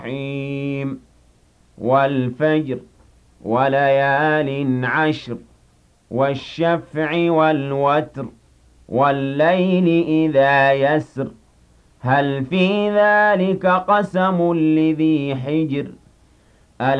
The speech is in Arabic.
الرحيم والفجر وليال عشر والشفع والوتر والليل إذا يسر هل في ذلك قسم لذي حجر